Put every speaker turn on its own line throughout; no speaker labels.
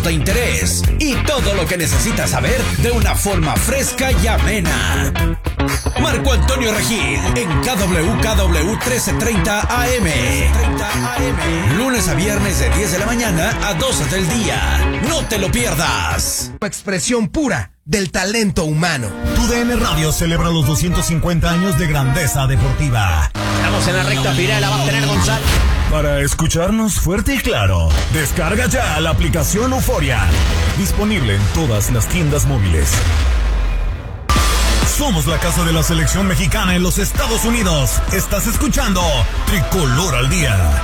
de interés y todo lo que necesitas saber de una forma fresca y amena. Marco Antonio Regil en KWKW 1330 AM. Lunes a viernes de 10 de la mañana a 12 del día. No te lo pierdas.
Expresión pura del talento humano.
TUDN Radio celebra los 250 años de grandeza deportiva.
Estamos en la recta final, la va a tener Gonzalo.
Para escucharnos fuerte y claro, descarga ya la aplicación Euforia. Disponible en todas las tiendas móviles. Somos la casa de la selección mexicana en los Estados Unidos. Estás escuchando Tricolor al Día.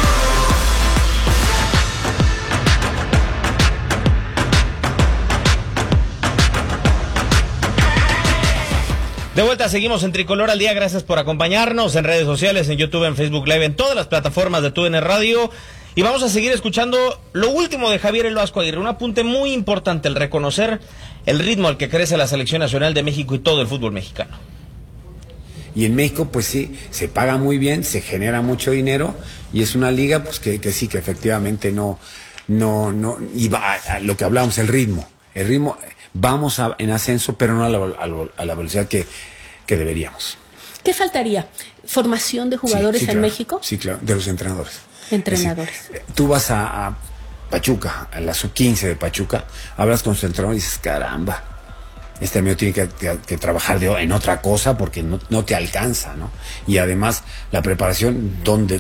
De vuelta, seguimos en Tricolor al Día. Gracias por acompañarnos en redes sociales, en YouTube, en Facebook Live, en todas las plataformas de TUDN Radio. Y vamos a seguir escuchando lo último de Javier El Vasco Aguirre. Un apunte muy importante, el reconocer el ritmo al que crece la Selección Nacional de México y todo el fútbol mexicano.
Y en México, pues sí, se paga muy bien, se genera mucho dinero y es una liga, pues que sí, que efectivamente no, y va a lo que hablamos, el ritmo, vamos en ascenso, pero no a la velocidad que deberíamos.
¿Qué faltaría? ¿Formación de jugadores
claro,
en México?
Sí, claro, de los entrenadores.
Entrenadores.
Es decir, tú vas a Pachuca, a la sub-15 de Pachuca, hablas con su entrenador y dices, caramba, este amigo tiene que trabajar en otra cosa porque no te alcanza, ¿no? Y además, la preparación, ¿dónde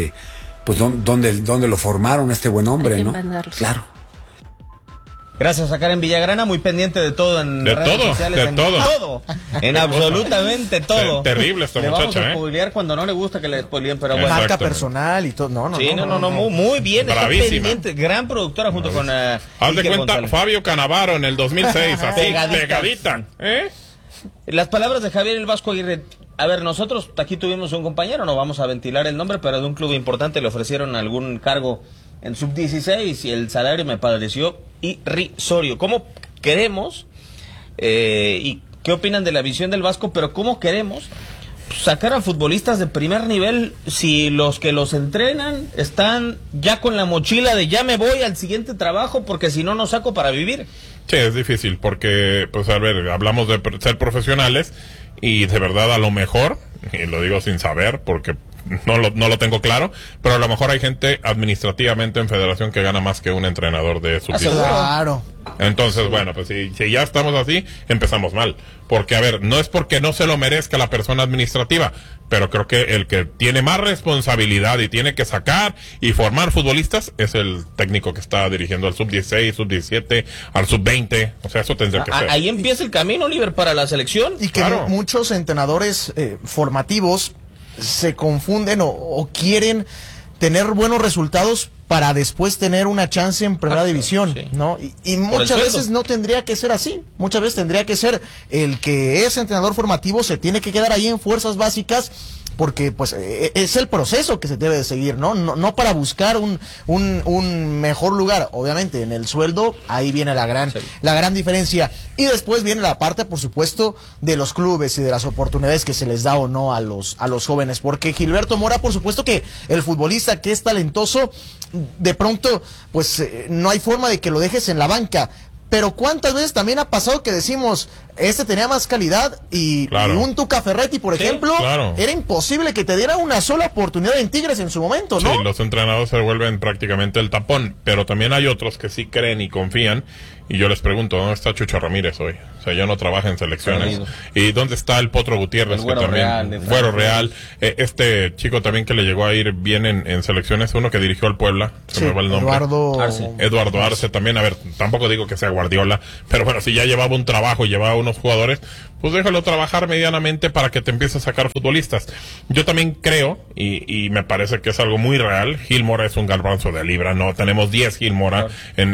lo formaron este buen hombre, no? Claro.
Gracias a Karen Villagrana, muy pendiente de todo en redes sociales. En absolutamente todo.
Terrible esta muchacha,
vamos a spoilear cuando no le gusta que le spoileen, pero bueno.
Marca personal y todo.
Muy bien. Está
bravísima.
pendiente, gran productora junto con...
Haz de cuenta, González. Fabio Canavaro en el 2006, así, pegadita.
Las palabras de Javier El Vasco Aguirre. A ver, nosotros aquí tuvimos un compañero, no vamos a ventilar el nombre, pero de un club importante le ofrecieron algún cargo en sub-16 y el salario me pareció irrisorio. ¿Cómo queremos, y qué opinan de la visión del Vasco, pero cómo queremos sacar a futbolistas de primer nivel si los que los entrenan están ya con la mochila de ya me voy al siguiente trabajo porque si no, no saco para vivir?
Sí, es difícil porque, pues a ver, hablamos de ser profesionales y de verdad a lo mejor, y lo digo sin saber porque no lo tengo claro, pero a lo mejor hay gente administrativamente en federación que gana más que un entrenador de su piso.
Claro.
Entonces, bueno, pues si ya estamos así, empezamos mal. Porque, a ver, no es porque no se lo merezca la persona administrativa, pero creo que el que tiene más responsabilidad y tiene que sacar y formar futbolistas es el técnico que está dirigiendo al sub-16, sub-17, al sub-20. O sea, eso tendría que ser.
Ahí empieza el camino, Oliver, para la selección.
Y que muchos entrenadores formativos se confunden o quieren tener buenos resultados para después tener una chance en primera división, sí, ¿no? Y muchas veces no tendría que ser así. Muchas veces tendría que ser el que es entrenador formativo se tiene que quedar ahí en fuerzas básicas porque pues es el proceso que se debe de seguir, ¿no? No para buscar un mejor lugar. Obviamente en el sueldo ahí viene la gran diferencia. Y después viene la parte, por supuesto, de los clubes y de las oportunidades que se les da o no a los jóvenes. Porque Gilberto Mora, por supuesto que el futbolista que es talentoso, de pronto, pues no hay forma de que lo dejes en la banca. Pero ¿cuántas veces también ha pasado que decimos, este tenía más calidad y un Tuca Ferretti, por ejemplo, era imposible que te diera una sola oportunidad en Tigres en su momento, ¿no?
Sí, los entrenadores se vuelven prácticamente el tapón, pero también hay otros que sí creen y confían. Y yo les pregunto, ¿dónde está Chucho Ramírez hoy? O sea, ya no trabaja en selecciones. ¿Y dónde está el Potro Gutiérrez?
El
Güero Real. Este chico también que le llegó a ir bien en selecciones, uno que dirigió al Puebla, se me va el nombre. Eduardo Arce también. A ver, tampoco digo que sea Guardiola, pero bueno, si ya llevaba un trabajo, llevaba unos jugadores, pues déjalo trabajar medianamente para que te empiece a sacar futbolistas. Yo también creo, y me parece que es algo muy real, Gil Mora es un garbanzo de libra, no tenemos 10 Gil Mora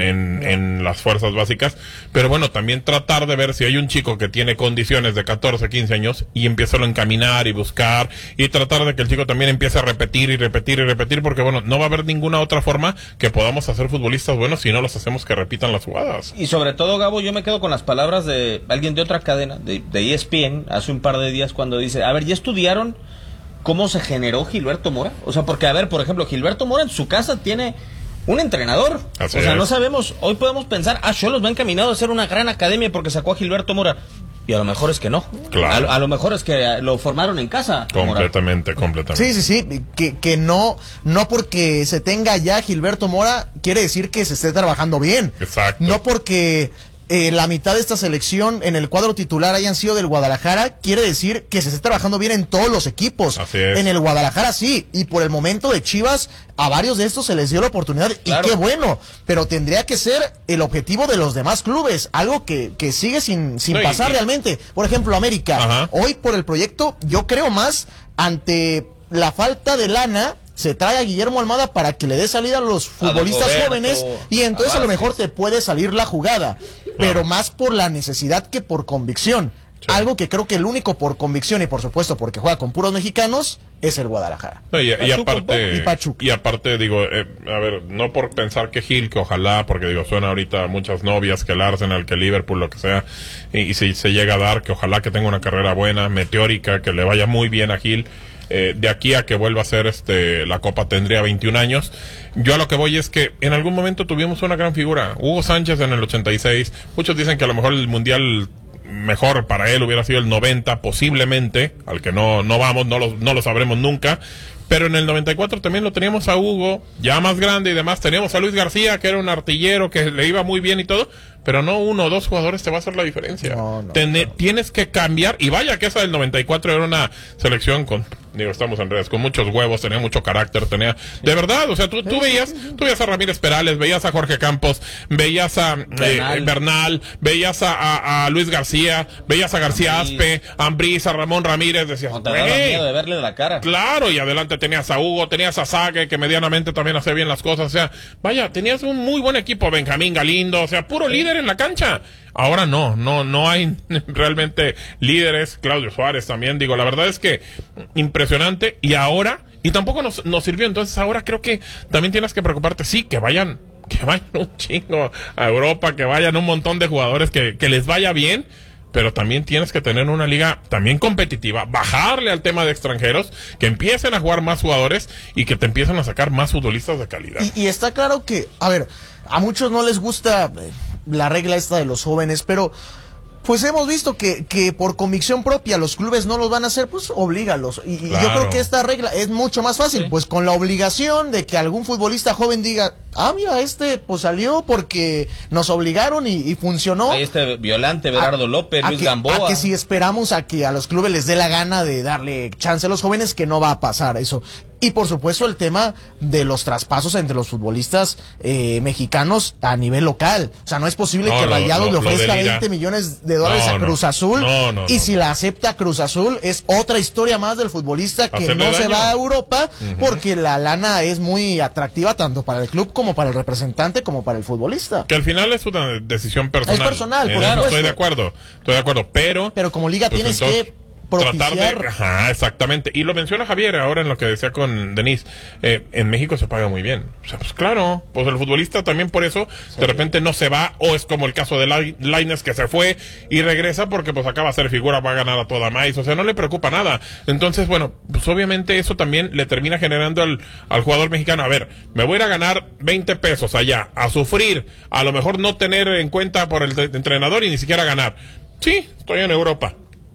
en las fuerzas básicas, pero bueno, también tratar de ver si hay un chico que tiene condiciones de 14, 15 años y empiezalo a encaminar y buscar y tratar de que el chico también empiece a repetir y repetir y repetir, porque bueno, no va a haber ninguna otra forma que podamos hacer futbolistas buenos si no los hacemos que repitan las jugadas.
Y sobre todo, Gabo, yo me quedo con las palabras de alguien de otra cadena, de ESPN, hace un par de días cuando dice, a ver, ¿ya estudiaron cómo se generó Gilberto Mora? O sea, porque, a ver, por ejemplo, Gilberto Mora en su casa tiene un entrenador.
Así
no sabemos, hoy podemos pensar, Xolos va encaminado a ser una gran academia porque sacó a Gilberto Mora. Y a lo mejor es que no.
Claro.
A lo mejor es que lo formaron en casa.
Completamente.
Sí. Que no porque se tenga ya Gilberto Mora quiere decir que se esté trabajando bien.
Exacto.
No porque la mitad de esta selección en el cuadro titular hayan sido del Guadalajara, quiere decir que se esté trabajando bien en todos los equipos.
Así es.
En el Guadalajara sí, y por el momento de Chivas, a varios de estos se les dio la oportunidad, claro. Y qué bueno, pero tendría que ser el objetivo de los demás clubes, algo que sigue sin pasar realmente. Por ejemplo, América,
Ajá.
Hoy por el proyecto, yo creo más ante la falta de lana, se trae a Guillermo Almada para que le dé salida a los futbolistas jóvenes y entonces a lo mejor te puede salir la jugada, pero más por la necesidad que por convicción. Sí. Algo que creo que el único por convicción y por supuesto porque juega con puros mexicanos es el Guadalajara.
No, y aparte digo, a ver, no por pensar que Gil, que ojalá, porque digo, suena ahorita muchas novias, que el Arsenal, que el Liverpool, lo que sea, y si se llega a dar, que ojalá que tenga una carrera buena, meteórica, que le vaya muy bien a Gil. De aquí a que vuelva a ser la Copa tendría 21 años. Yo a lo que voy es que en algún momento tuvimos una gran figura. Hugo Sánchez en el 86. Muchos dicen que a lo mejor el Mundial mejor para él hubiera sido el 90, posiblemente, al que no vamos, no lo sabremos nunca. Pero en el 94 también lo teníamos a Hugo, ya más grande y demás. Teníamos a Luis García, que era un artillero, que le iba muy bien y todo. Pero no uno o dos jugadores te va a hacer la diferencia. Tienes que cambiar. Y vaya que esa del 94 era una selección con, estamos en redes, con muchos huevos, tenía mucho carácter, tenía, de verdad, o sea, tú veías a Ramírez Perales, veías a Jorge Campos, veías a Bernal, veías a Luis García, veías a García Aspe, a Ambriz, a Ramón Ramírez, decías,
no te daba miedo de verle la cara.
Claro, y adelante tenías a Hugo, tenías a Sague, que medianamente también hacía bien las cosas, o sea, vaya, tenías un muy buen equipo, Benjamín Galindo, o sea, puro líder en la cancha. Ahora no hay realmente líderes. Claudio Suárez también, digo, la verdad es que impresionante. Y ahora, y tampoco nos sirvió, entonces ahora creo que también tienes que preocuparte, sí, que vayan un chingo a Europa, que vayan un montón de jugadores, que les vaya bien, pero también tienes que tener una liga también competitiva, bajarle al tema de extranjeros, que empiecen a jugar más jugadores y que te empiecen a sacar más futbolistas de calidad.
Y está claro que, a ver, a muchos no les gusta la regla esta de los jóvenes, pero pues hemos visto que por convicción propia los clubes no los van a hacer, pues oblígalos. Y claro. Yo creo que esta regla es mucho más fácil, sí. Pues con la obligación de que algún futbolista joven diga, mira, pues salió porque nos obligaron y funcionó.
Ahí Violante, Berardo López, Luis Gamboa.
A que si esperamos a que a los clubes les dé la gana de darle chance a los jóvenes, que no va a pasar eso. Y por supuesto el tema de los traspasos entre los futbolistas mexicanos a nivel local. O sea, no es posible que Rayados le ofrezca 20 millones de dólares a Cruz Azul. Y si la acepta Cruz Azul, es otra historia más del futbolista que no se va a Europa, porque la lana es muy atractiva tanto para el club como para el representante como para el futbolista.
Que al final es una decisión personal.
Es personal, por supuesto.
Estoy de acuerdo, pero
como liga pues tienes que propiciar.
Exactamente. Y lo menciona Javier ahora en lo que decía con Denise. En México se paga muy bien. O sea, pues claro, pues el futbolista también por eso de repente no se va, o es como el caso de Lainez, que se fue y regresa porque pues acaba de ser figura, va a ganar a toda maíz. O sea, no le preocupa nada. Entonces, bueno, pues obviamente eso también le termina generando al jugador mexicano. A ver, me voy a ir a ganar 20 pesos allá, a sufrir, a lo mejor no tener en cuenta por el entrenador y ni siquiera ganar. Sí, estoy en Europa,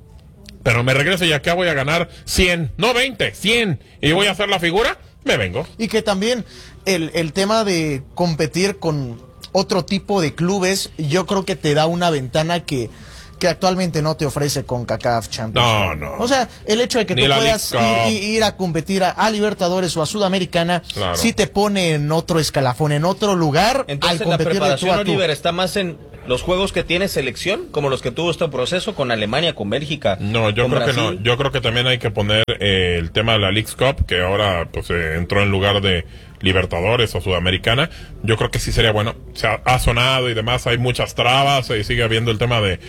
pero me regreso y acá voy a ganar 100, no 20, 100, y voy a hacer la figura, me vengo.
Y que también el tema de competir con otro tipo de clubes, yo creo que te da una ventana que actualmente no te ofrece CONCACAF Champions.
No.
O sea, el hecho de que tú puedas ir a competir a Libertadores o a Sudamericana, claro, sí te pone en otro escalafón, en otro lugar.
Entonces, al competir la preparación, Oliver, está más en los juegos que tiene selección, como los que tuvo este proceso con Alemania, con Bélgica.
No, yo creo Brasil. Que no. Yo creo que también hay que poner el tema de la Leagues Cup, que ahora pues entró en lugar de Libertadores o Sudamericana. Yo creo que sí sería bueno. O sea, ha sonado y demás, hay muchas trabas y sigue habiendo el tema de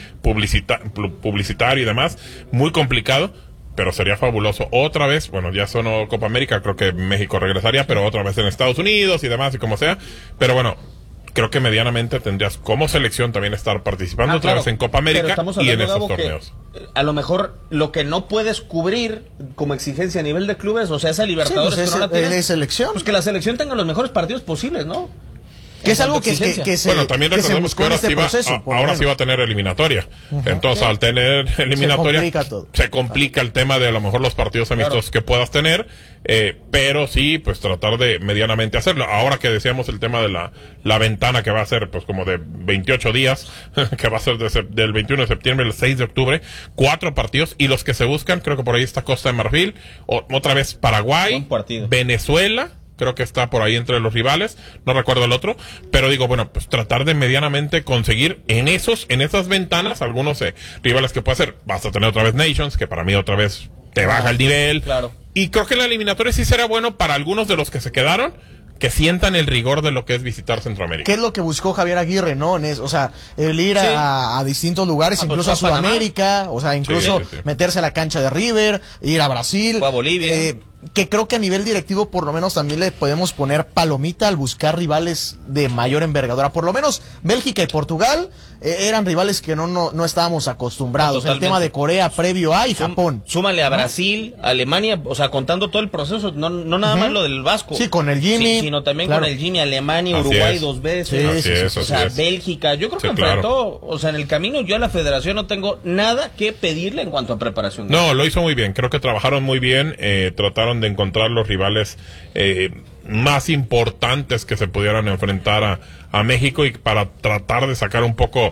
publicitario y demás, muy complicado, pero sería fabuloso. Otra vez, bueno, ya sonó Copa América, creo que México regresaría, pero otra vez en Estados Unidos y demás y como sea, pero bueno, creo que medianamente tendrías como selección también estar participando otra vez en Copa América y en esos torneos.
A lo mejor lo que no puedes cubrir como exigencia a nivel de clubes, o sea, esa Libertadores
pues
que no la tienes,
selección.
Pues que la selección tenga los mejores partidos posibles, ¿no?
Que es algo que se
bueno, también recordemos que ahora, sí va a tener eliminatoria. Entonces, al tener eliminatoria, se complica el tema de a lo mejor los partidos amistosos que puedas tener, pero sí, pues tratar de medianamente hacerlo. Ahora que decíamos el tema de la ventana que va a ser pues como de 28 días, que va a ser del 21 de septiembre al 6 de octubre, 4 partidos, y los que se buscan, creo que por ahí está Costa de Marfil, otra vez Paraguay, Venezuela, creo que está por ahí entre los rivales, no recuerdo el otro, pero digo, bueno, pues tratar de medianamente conseguir en esas ventanas algunos rivales que puede ser. Vas a tener otra vez Nations, que para mí otra vez te baja el nivel.
Claro.
Y creo que la eliminatoria sí será bueno para algunos de los que se quedaron, que sientan el rigor de lo que es visitar Centroamérica.
¿Qué es lo que buscó Javier Aguirre, no? O sea, el ir a distintos lugares, incluso a Sudamérica, o sea, incluso meterse a la cancha de River, ir a Brasil.
O a Bolivia.
Que creo que a nivel directivo por lo menos también le podemos poner palomita al buscar rivales de mayor envergadura. Por lo menos Bélgica y Portugal eran rivales que no estábamos acostumbrados. Totalmente. El tema de Corea previo a y Japón.
Súmale a Brasil, Alemania, o sea, contando todo el proceso, no nada más lo del Vasco.
Sí, con el Jimmy.
Sino también con el Jimmy, Alemania, Uruguay 2 veces. O sea, Bélgica. Yo creo que enfrentó, o sea, en el camino yo a la federación no tengo nada que pedirle en cuanto a preparación.
No, lo hizo muy bien. Creo que trabajaron muy bien, trataron de encontrar los rivales más importantes que se pudieran enfrentar a México, y para tratar de sacar un poco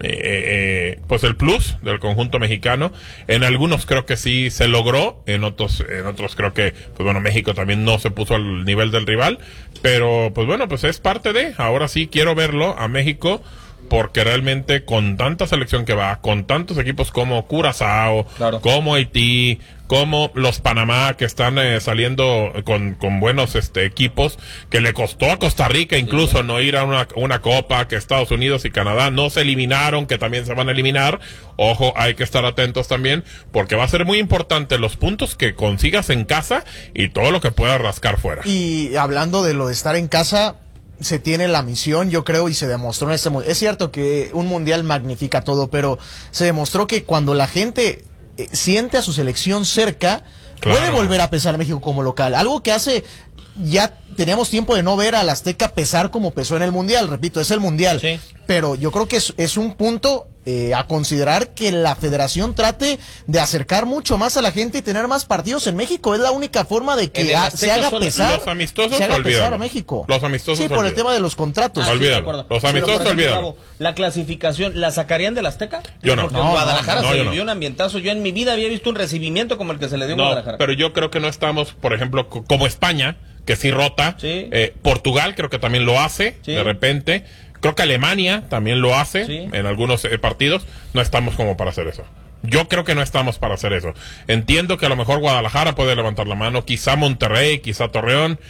pues el plus del conjunto mexicano. En algunos creo que sí se logró, en otros creo que pues bueno, México también no se puso al nivel del rival, pero pues bueno, pues es parte de, ahora sí quiero verlo a México, porque realmente con tanta selección que va, con tantos equipos como Curazao, como Haití, como los Panamá, que están saliendo con buenos equipos, que le costó a Costa Rica incluso no ir a una copa, que Estados Unidos y Canadá no se eliminaron, que también se van a eliminar. Ojo, hay que estar atentos también, porque va a ser muy importante los puntos que consigas en casa y todo lo que puedas rascar fuera.
Y hablando de lo de estar en casa, se tiene la misión, yo creo, y se demostró en este mundial. Es cierto que un mundial magnifica todo, pero se demostró que cuando la gente siente a su selección cerca, puede volver a pesar México como local. Algo que hace, ya teníamos tiempo de no ver al Azteca pesar como pesó en el mundial. Repito, es el mundial. Sí. Pero yo creo que es un punto a considerar, que la federación trate de acercar mucho más a la gente y tener más partidos en México. Es la única forma de que se haga pesar.
Los amistosos,
se haga pesar a México.
Los amistosos,
sí, por el tema de los contratos.
Olvídalo. Los amistosos, olvídalo.
¿La clasificación la sacarían del Azteca?
Yo no.
Porque en Guadalajara se vivió un ambientazo. Yo en mi vida había visto un recibimiento como el que se le dio en Guadalajara.
Pero yo creo que no estamos, por ejemplo, como España, que sí rota.
Sí.
Portugal creo que también lo hace, de repente. Creo que Alemania también lo hace en algunos partidos. No estamos como para hacer eso. Yo creo que no estamos para hacer eso. Entiendo que a lo mejor Guadalajara puede levantar la mano, quizá Monterrey, quizá Torreón,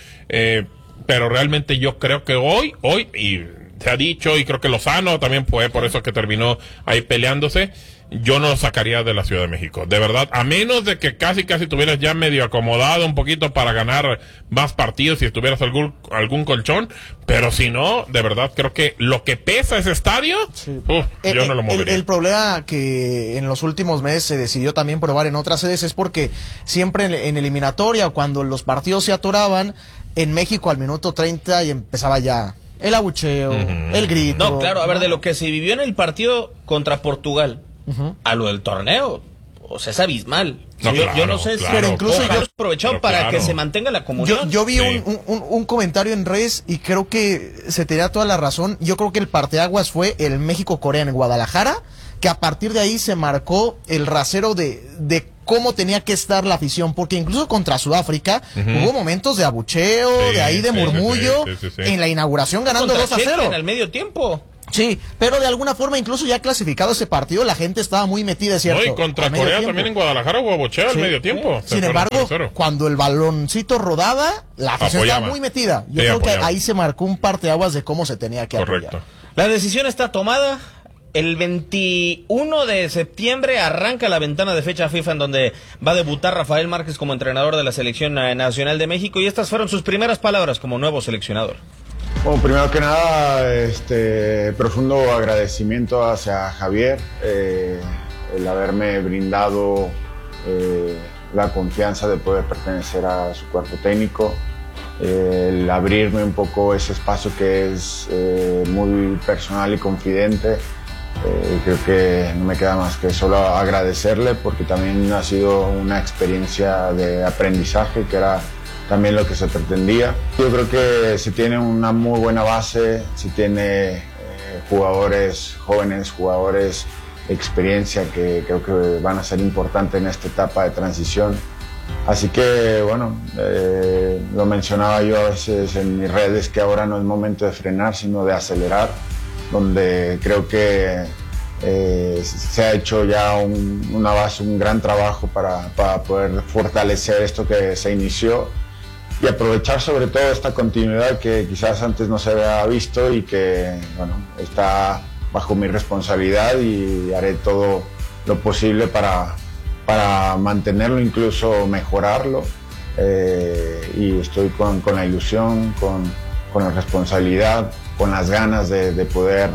pero realmente yo creo que hoy, y se ha dicho, y creo que Lozano también fue por eso que terminó ahí peleándose, yo no lo sacaría de la Ciudad de México, de verdad, a menos de que casi tuvieras ya medio acomodado un poquito para ganar más partidos, si estuvieras algún colchón, pero si no, de verdad creo que lo que pesa ese estadio, yo no lo movería.
El problema que en los últimos meses se decidió también probar en otras sedes es porque siempre en eliminatoria, cuando los partidos se atoraban, en México al minuto 30 y empezaba ya el abucheo, el grito.
No, claro, a ver, de lo que se vivió en el partido contra Portugal a lo del torneo, o sea, es abismal.
No,
yo no sé si
pero incluso yo
aprovechado para que se mantenga la comunión.
Yo vi un comentario en redes y creo que se tenía toda la razón. Yo creo que el parteaguas fue el México-Corea en Guadalajara, que a partir de ahí se marcó el rasero de cómo tenía que estar la afición, porque incluso contra Sudáfrica hubo momentos de abucheo, de murmullo, en la inauguración ganando 2-0.
En el medio tiempo.
Sí, pero de alguna forma, incluso ya clasificado ese partido, la gente estaba muy metida, es cierto.
No, y contra Corea también en Guadalajara hubo abucheo al medio tiempo.
Sin embargo, cuando el baloncito rodaba, la afición estaba muy metida. Yo creo que ahí se marcó un parteaguas de cómo se tenía que apoyar.
La decisión está tomada. El 21 de septiembre arranca la ventana de fecha FIFA en donde va a debutar Rafael Márquez como entrenador de la Selección Nacional de México, y estas fueron sus primeras palabras como nuevo seleccionador.
Bueno, primero que nada, profundo agradecimiento hacia Javier, el haberme brindado la confianza de poder pertenecer a su cuerpo técnico, el abrirme un poco ese espacio que es muy personal y confidente. Creo que no me queda más que solo agradecerle, porque también ha sido una experiencia de aprendizaje, que era también lo que se pretendía. Yo creo que se tiene una muy buena base, se tiene jugadores jóvenes, jugadores de experiencia que creo que van a ser importantes en esta etapa de transición. Así que bueno, lo mencionaba yo a veces en mis redes, que ahora no es momento de frenar, sino de acelerar, donde creo que se ha hecho ya una base, un gran trabajo para poder fortalecer esto que se inició y aprovechar sobre todo esta continuidad que quizás antes no se había visto y que bueno, está bajo mi responsabilidad, y haré todo lo posible para mantenerlo, incluso mejorarlo, y estoy con la ilusión, con la responsabilidad, con las ganas de poder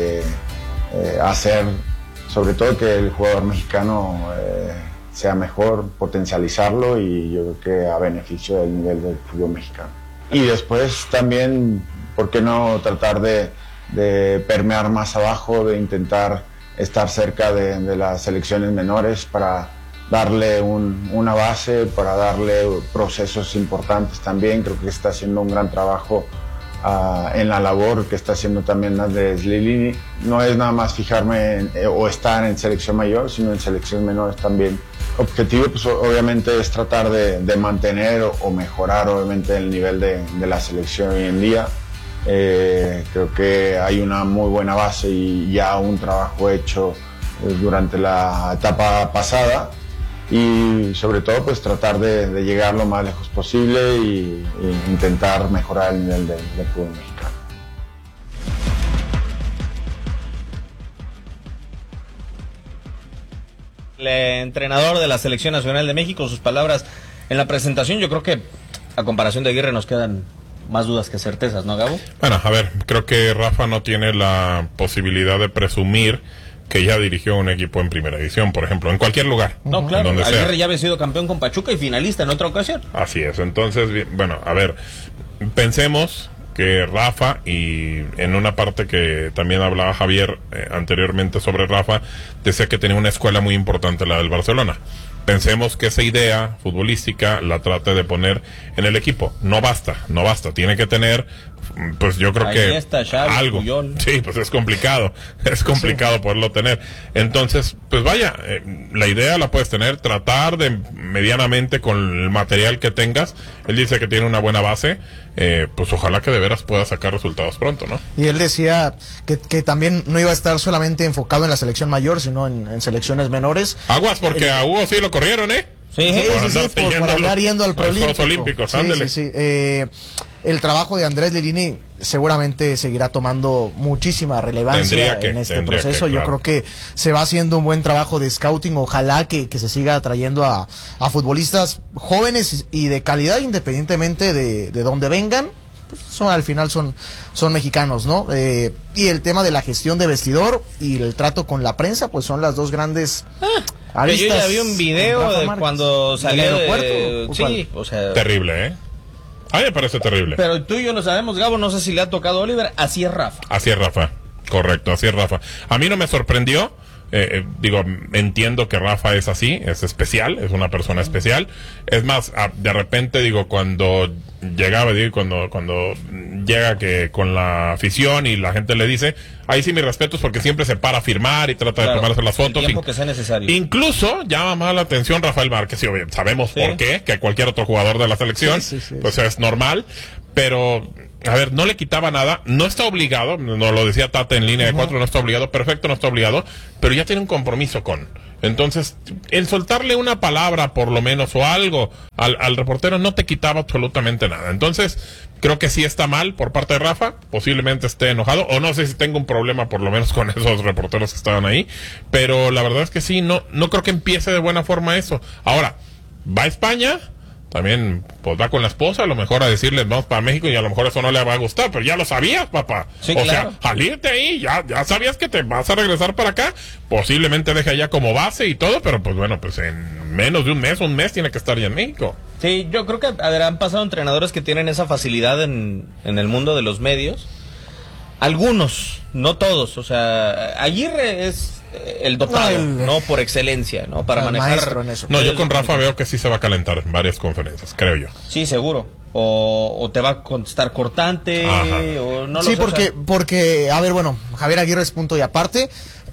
hacer sobre todo que el jugador mexicano sea mejor, potencializarlo, y yo creo que a beneficio del nivel del fútbol mexicano. Y después también, ¿por qué no tratar de permear más abajo, de intentar estar cerca de las selecciones menores para darle una base, para darle procesos importantes también? Creo que está haciendo un gran trabajo en la labor que está haciendo también Andrés Lilini. No es nada más fijarme o estar en selección mayor, sino en selecciones menores también. Objetivo, pues obviamente es tratar de mantener o mejorar obviamente el nivel de la selección hoy en día. Creo que hay una muy buena base y ya un trabajo hecho durante la etapa pasada, y sobre todo pues tratar de llegar lo más lejos posible y intentar mejorar el nivel del fútbol mexicano.
El entrenador de la Selección Nacional de México, sus palabras en la presentación. Yo creo que a comparación de Aguirre nos quedan más dudas que certezas, ¿no, Gabo?
Bueno, a ver, creo que Rafa no tiene la posibilidad de presumir que ya dirigió un equipo en primera división, por ejemplo, en cualquier lugar.
No, claro, Aguirre ya había sido campeón con Pachuca y finalista en otra ocasión.
Así es, entonces, bueno, a ver, pensemos que Rafa, y en una parte que también hablaba Javier anteriormente sobre Rafa, decía que tenía una escuela muy importante, la del Barcelona. Pensemos que esa idea futbolística la trate de poner en el equipo. No basta, tiene que tener, pues yo creo que
está, Xavi,
algo.
Puyol.
Sí, pues es complicado poderlo tener. Entonces, pues vaya, la idea la puedes tener, tratar de medianamente con el material que tengas. Él dice que tiene una buena base, pues ojalá que de veras pueda sacar resultados pronto, ¿no?
Y él decía que también no iba a estar solamente enfocado en la selección mayor, sino en selecciones menores.
Aguas, porque a Hugo sí lo corrieron, ¿eh?
Sí, por andar yendo al
Juegos Olímpicos, ándale.
Sí. El trabajo de Andrés Lilini seguramente seguirá tomando muchísima relevancia en este proceso. Yo creo que se va haciendo un buen trabajo de scouting. Ojalá que se siga atrayendo a futbolistas jóvenes y de calidad, independientemente de dónde vengan. Pues al final son mexicanos, ¿no? Y el tema de la gestión de vestidor y el trato con la prensa, pues son las dos grandes
aristas. Yo ya vi un video de cuando salió
del aeropuerto.
Sí, o sea,
terrible, ¿eh? A mí me parece terrible.
Pero tú y yo lo sabemos, Gabo, no sé si le ha tocado a Oliver, así es Rafa.
Así es Rafa, correcto, así es Rafa. A mí no me sorprendió, digo, entiendo que Rafa es así, es especial, es una persona especial. Es más, de repente, digo, cuando llegaba, cuando llega que con la afición y la gente le dice, ahí sí mis respetos, porque siempre se para a firmar y trata de tomarse las fotos.
El tiempo que sea necesario.
Incluso llama más la atención Rafael Márquez, y sabemos por qué, que cualquier otro jugador de la selección, pues es normal, pero a ver, no le quitaba nada, no está obligado, nos lo decía Tata en línea de 4, no está obligado, perfecto, no está obligado, pero ya tiene un compromiso entonces, el soltarle una palabra por lo menos o algo al reportero no te quitaba absolutamente nada. Entonces, creo que sí está mal por parte de Rafa, posiblemente esté enojado, o no sé si tengo un problema por lo menos con esos reporteros que estaban ahí, pero la verdad es que sí, no creo que empiece de buena forma eso. Ahora, va a España, también pues va con la esposa a lo mejor a decirles vamos para México y a lo mejor eso no le va a gustar, pero ya lo sabías, papá.
Sí,
o
claro.
sea, al irte ahí ya sabías que te vas a regresar para acá, posiblemente deje allá como base y todo, pero pues bueno, pues en menos de un mes tiene que estar ya en México.
Sí, yo creo que, a ver, han pasado entrenadores que tienen esa facilidad en el mundo de los medios. Algunos, no todos, o sea, Aguirre es el dotado, no por excelencia, ¿no? Para manejar.
No, yo con Rafa veo que sí se va a calentar en varias conferencias, creo yo.
Sí, seguro. O te va a contestar cortante, o no lo sé.
Sí, porque, a ver, bueno, Javier Aguirre es punto y aparte.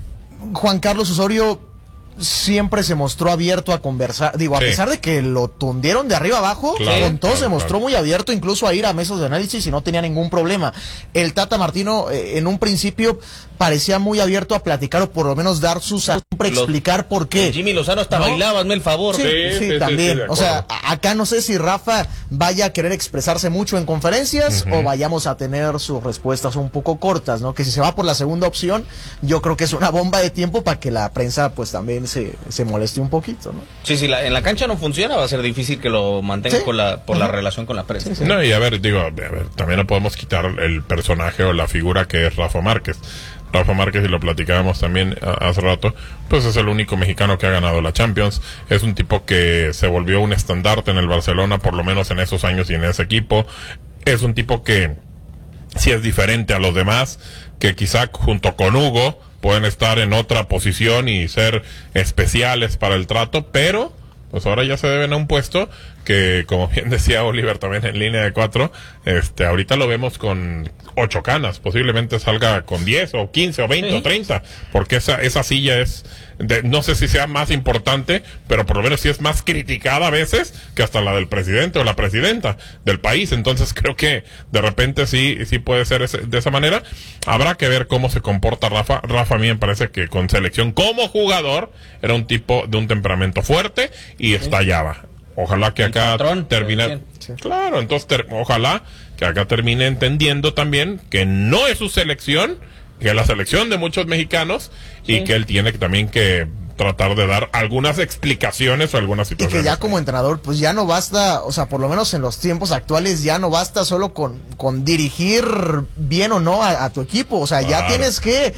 Juan Carlos Osorio siempre se mostró abierto a conversar, digo, a pesar de que lo tundieron de arriba abajo, con todo se mostró muy abierto incluso a ir a mesas de análisis y no tenía ningún problema. El Tata Martino en un principio parecía muy abierto a platicar o por lo menos dar siempre explicar por qué.
Jimmy Lozano hasta bailaba, hazme el favor.
Sí, también. O sea, acá no sé si Rafa vaya a querer expresarse mucho en conferencias o vayamos a tener sus respuestas un poco cortas, ¿no? Que si se va por la segunda opción, yo creo que es una bomba de tiempo para que la prensa pues también se moleste un poquito, ¿no?
Sí, en la cancha no funciona, va a ser difícil que lo mantenga por la relación con la prensa.
No, y a ver, también no podemos quitar el personaje o la figura que es Rafa Márquez. Rafa Márquez, y lo platicábamos también hace rato, pues es el único mexicano que ha ganado la Champions. Es un tipo que se volvió un estandarte en el Barcelona, por lo menos en esos años y en ese equipo. Es un tipo que sí es diferente a los demás, que quizá junto con Hugo pueden estar en otra posición y ser especiales para el trato, pero pues ahora ya se deben a un puesto que, como bien decía Oliver también en línea de 4, ahorita lo vemos con 8 canas, posiblemente salga con 10 o 15 o 20 o 30, porque esa silla es, no sé si sea más importante, pero por lo menos sí es más criticada a veces que hasta la del presidente o la presidenta del país. Entonces creo que de repente sí puede ser de esa manera. Habrá que ver cómo se comporta Rafa. Rafa a mí me parece que con selección como jugador era un tipo de un temperamento fuerte y estallaba. Ojalá que acá termine. Claro, entonces ojalá que acá termine entendiendo también que no es su selección, que es la selección de muchos mexicanos y que él tiene también que tratar de dar algunas explicaciones o algunas situaciones.
Y que ya como entrenador, pues ya no basta, o sea, por lo menos en los tiempos actuales, ya no basta solo con dirigir bien o no a tu equipo, o sea, ya tienes que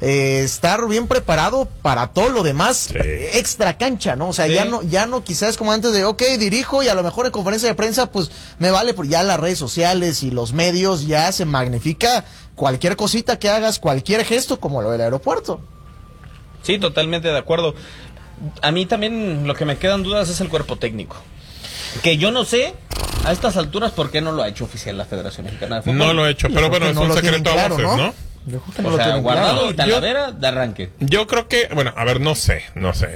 estar bien preparado para todo lo demás, extra cancha, ¿no? O sea, ya no quizás como antes de, dirijo y a lo mejor en conferencia de prensa, pues me vale, porque ya las redes sociales y los medios ya se magnifica cualquier cosita que hagas, cualquier gesto como lo del aeropuerto.
Sí, totalmente de acuerdo. A mí también lo que me quedan dudas es el cuerpo técnico. Que yo no sé a estas alturas por qué no lo ha hecho oficial la Federación Mexicana de Fútbol.
No lo ha hecho, pero bueno, es un secreto a voces, ¿no?
O sea, Guardado y Talavera de arranque.
Yo creo que, bueno, a ver, no sé,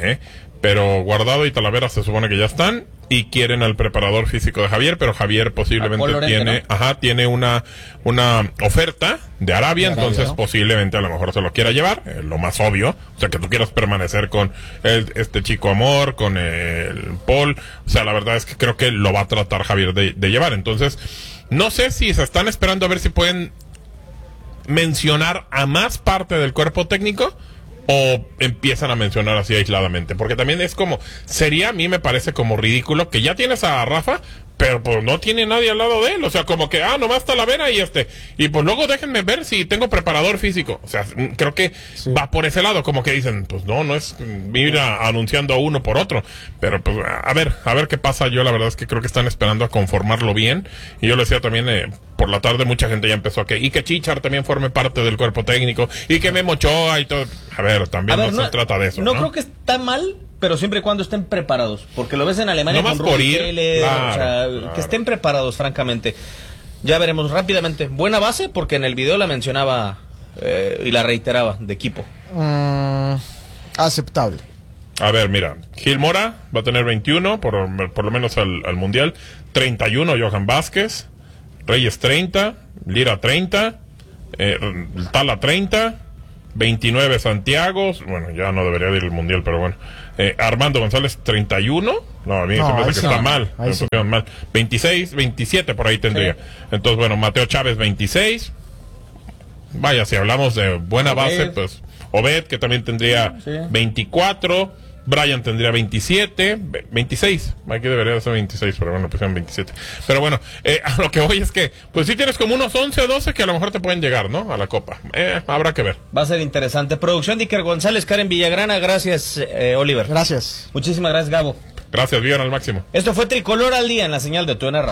pero Guardado y Talavera se supone que ya están y quieren al preparador físico de Javier, pero Javier posiblemente tiene una oferta de Arabia, entonces posiblemente a lo mejor se lo quiera llevar, lo más obvio, o sea, que tú quieras permanecer con este chico Amor, con el Paul, o sea, la verdad es que creo que lo va a tratar Javier de llevar, entonces no sé si se están esperando a ver si pueden mencionar a más parte del cuerpo técnico o empiezan a mencionar así aisladamente, porque también es como, a mí me parece como ridículo que ya tienes a Rafa, pero pues no tiene nadie al lado de él, o sea, como que, nomás Talavera y pues luego déjenme ver si tengo preparador físico, o sea, creo que va por ese lado, como que dicen, pues no es ir anunciando a uno por otro, pero pues a ver qué pasa. Yo la verdad es que creo que están esperando a conformarlo bien, y yo lo decía también, por la tarde mucha gente ya empezó y que Chichar también forme parte del cuerpo técnico, y que Memo Ochoa y todo, también no se trata de eso, ¿no?
No creo que está mal, pero siempre y cuando estén preparados, porque lo ves en Alemania
no
con Rudi Keller, que estén preparados, francamente. Ya veremos rápidamente. Buena base, porque en el video la mencionaba y la reiteraba, de equipo.
Aceptable.
A ver, mira, Gil Mora va a tener 21, por lo menos al Mundial, 31 Johan Vázquez, Reyes 30, Lira 30, Tala 30, 29 Santiago, bueno, ya no debería ir al Mundial, pero bueno. Armando González 31, a mí se me hace que está mal, mal. 26, 27 por ahí tendría. Entonces, bueno, Mateo Chávez 26. Vaya, si hablamos de buena base, pues Obed, que también tendría 24, Brian tendría 26, aquí debería ser 26, pero bueno, pues sean 27. Pero bueno, a lo que voy es que, pues sí tienes como unos 11 o 12 que a lo mejor te pueden llegar, ¿no? A la Copa. Habrá que ver.
Va a ser interesante. Producción de Iker González, Karen Villagrana, gracias, Oliver.
Gracias.
Muchísimas gracias, Gabo.
Gracias, bien al máximo.
Esto fue Tricolor al Día en la señal de TUDN Radio.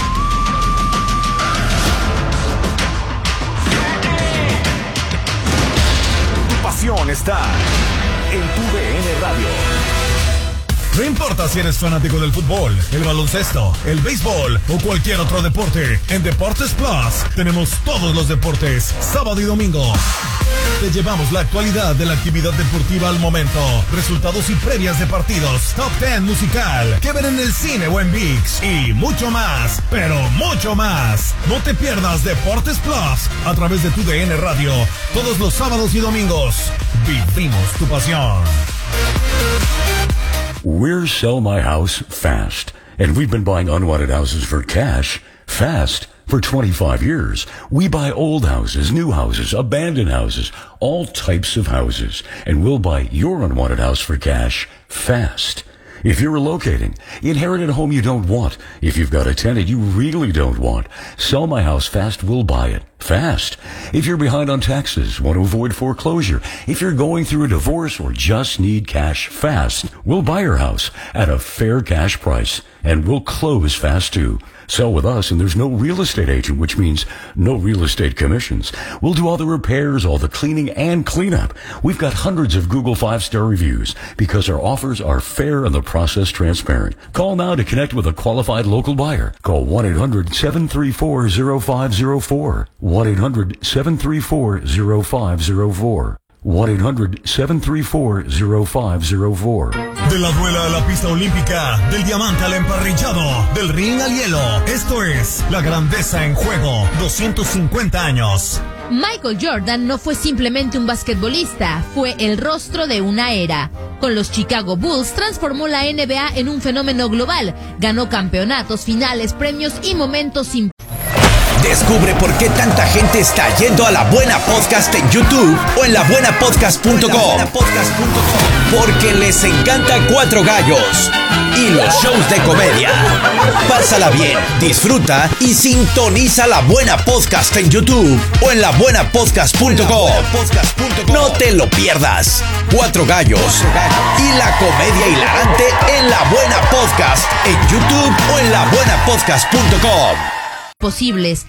Tu pasión está en TUDN Radio. No importa si eres fanático del fútbol, el baloncesto, el béisbol o cualquier otro deporte, en Deportes Plus tenemos todos los deportes, sábado y domingo. Te llevamos la actualidad de la actividad deportiva al momento, resultados y previas de partidos, top 10 musical, que ver en el cine o en ViX y mucho más, pero mucho más. No te pierdas Deportes Plus a través de TUDN Radio, todos los sábados y domingos. Vivimos tu pasión.
We're Sell My House Fast, and we've been buying unwanted houses for cash fast for 25 years. We buy old houses, new houses, abandoned houses, all types of houses, and we'll buy your unwanted house for cash fast. If you're relocating, inherit a home you don't want. If you've got a tenant you really don't want, Sell My House Fast will buy it fast. If you're behind on taxes, want to avoid foreclosure, if you're going through a divorce or just need cash fast, we'll buy your house at a fair cash price and we'll close fast too. Sell with us and there's no real estate agent, which means no real estate commissions. We'll do all the repairs, all the cleaning and cleanup. We've got hundreds of Google 5-star reviews because our offers are fair and the process transparent. Call now to connect with a qualified local buyer. Call 1-800-734-0504. 1-800-734-0504. 1-800-734-0504.
De la duela a la pista olímpica, del diamante al emparrillado, del ring al hielo. Esto es la grandeza en juego. 250 años.
Michael Jordan no fue simplemente un basquetbolista, fue el rostro de una era. Con los Chicago Bulls transformó la NBA en un fenómeno global. Ganó campeonatos, finales, premios y momentos importantes.
Descubre por qué tanta gente está yendo a La Buena Podcast en YouTube o en labuenapodcast.com. Porque les encanta Cuatro Gallos y los shows de comedia. Pásala bien, disfruta y sintoniza La Buena Podcast en YouTube o en labuenapodcast.com. No te lo pierdas. Cuatro Gallos y la comedia hilarante en La Buena Podcast en YouTube o en labuenapodcast.com.
Posibles.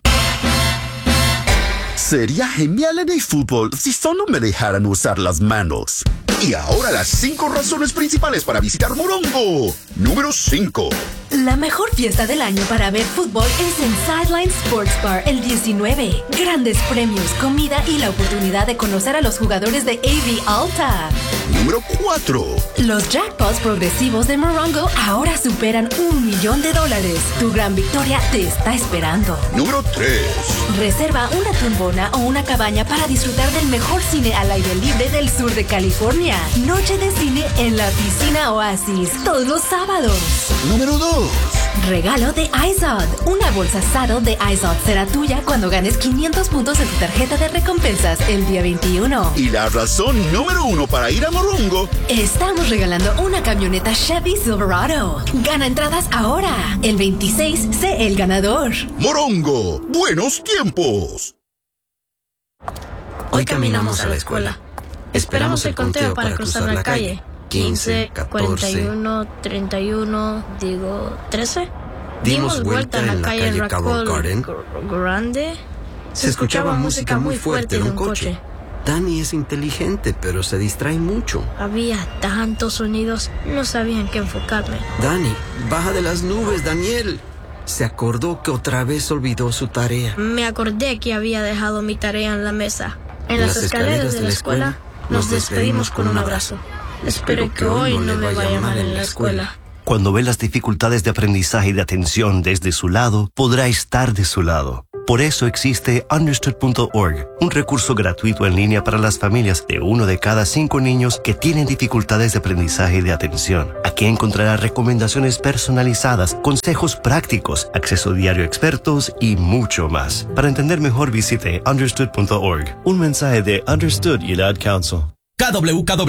Sería genial en el fútbol si solo me dejaran usar las manos. Y ahora las 5 razones principales para visitar Morongo. Número 5.
La mejor fiesta del año para ver fútbol es en Sideline Sports Bar el 19. Grandes premios, comida y la oportunidad de conocer a los jugadores de AV Alta.
Número 4.
Los jackpots progresivos de Morongo ahora superan $1 millón. Tu gran victoria te está esperando.
Número 3.
Reserva una tumbona o una cabaña para disfrutar del mejor cine al aire libre del sur de California. Noche de cine en la piscina Oasis, todos los sábados.
Número 2.
Regalo de iZod. Una bolsa Saddle de iZod será tuya cuando ganes 500 puntos en tu tarjeta de recompensas el día 21.
Y la razón número 1 para ir a Morongo.
Estamos regalando una camioneta Chevy Silverado. Gana entradas ahora. El 26, sé el ganador.
Morongo, buenos tiempos.
Hoy caminamos a la escuela. Esperamos el conteo para cruzar la calle. 15, 41, 31, 13. Dimos vuelta en la calle Raccoon Grande. Se escuchaba música muy fuerte de un coche.
Dani es inteligente, pero se distrae mucho.
Había tantos sonidos, no sabía en qué enfocarme.
Dani, baja de las nubes, Daniel. Se acordó que otra vez olvidó su tarea.
Me acordé que había dejado mi tarea en la mesa. En las escaleras de la escuela nos despedimos con un abrazo. Espero que hoy no me vaya mal en la escuela.
Cuando ve las dificultades de aprendizaje y de atención desde su lado, podrá estar de su lado. Por eso existe Understood.org, un recurso gratuito en línea para las familias de 1 de cada 5 niños que tienen dificultades de aprendizaje y de atención. Aquí encontrará recomendaciones personalizadas, consejos prácticos, acceso diario a expertos y mucho más. Para entender mejor visite Understood.org. Un mensaje de Understood y el Ad Council.
KWKW